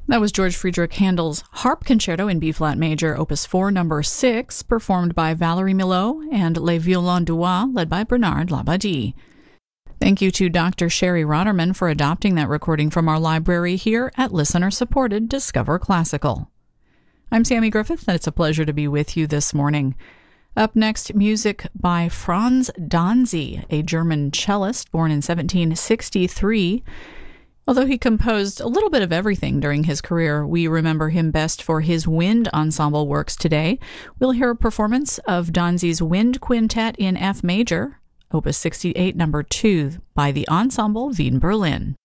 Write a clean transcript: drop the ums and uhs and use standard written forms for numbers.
That was George Friedrich Handel's Harp Concerto in B-flat major, Opus 4, number 6, performed by Valérie Milhaud, and Les Violons d'Oie, led by Bernard Labadie. Thank you to Dr. Sherry Rotterman for adopting that recording from our library here at listener-supported Discover Classical. I'm Sammy Griffith, and it's a pleasure to be with you this morning. Up next, music by Franz Danzy, a German cellist born in 1763. Although he composed a little bit of everything during his career, we remember him best for his wind ensemble works today. We'll hear a performance of Danzy's Wind Quintet in F major, Opus 68, number 2, by the Ensemble Wien Berlin.